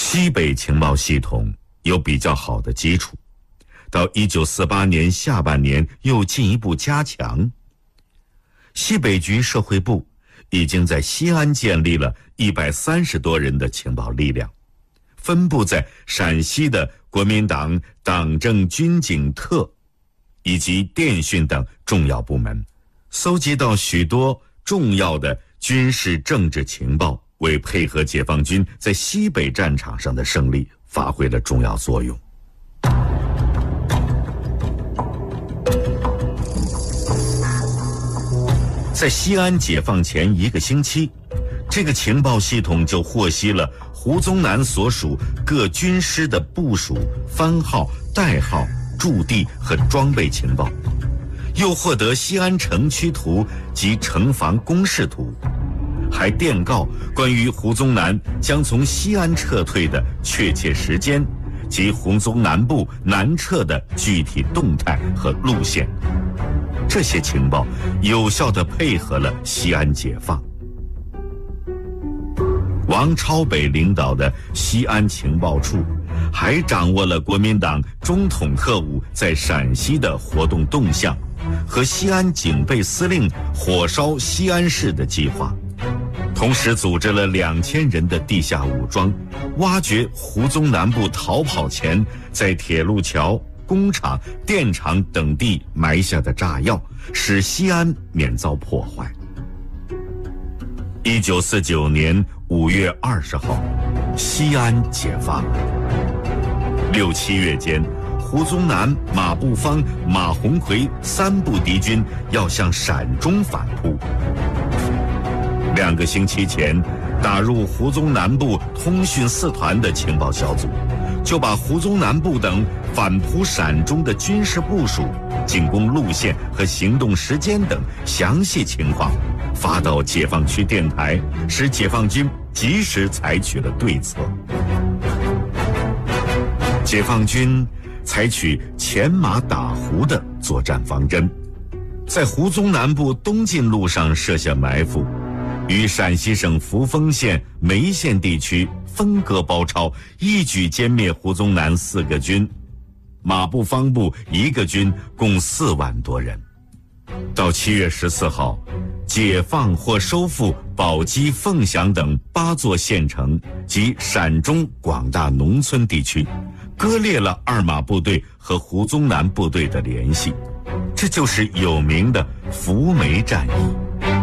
西北情报系统有比较好的基础，到1948年下半年又进一步加强。西北局社会部已经在西安建立了130多人的情报力量，分布在陕西的国民党党政军警特以及电讯等重要部门，搜集到许多重要的军事政治情报，为配合解放军在西北战场上的胜利发挥了重要作用。在西安解放前1个星期，这个情报系统就获悉了胡宗南所属各军师的部署、番号、代号、驻地和装备情报，又获得西安城区图及城防工事图，还电告关于胡宗南将从西安撤退的确切时间及胡宗南部南撤的具体动态和路线。这些情报有效地配合了西安解放。王超北领导的西安情报处还掌握了国民党中统特务在陕西的活动动向和西安警备司令火烧西安市的计划，同时组织了2000人的地下武装，挖掘胡宗南部逃跑前在铁路桥、工厂、电厂等地埋下的炸药，使西安免遭破坏。1949年5月20号，西安解放了。6、7月间，胡宗南、马步芳、马鸿逵3部敌军要向陕中反扑。2个星期前，打入胡宗南部通讯4团的情报小组，就把胡宗南部等反扑陕中的军事部署、进攻路线和行动时间等详细情况发到解放区电台，使解放军及时采取了对策。解放军采取前马打胡的作战方针，在胡宗南部东进路上设下埋伏，与陕西省扶风县、眉县地区分割包抄，一举歼灭胡宗南4个军，马步芳部1个军，共4万多人。到7月14号，解放或收复宝鸡、凤翔等8座县城及陕中广大农村地区，割裂了二马部队和胡宗南部队的联系，这就是有名的扶眉战役。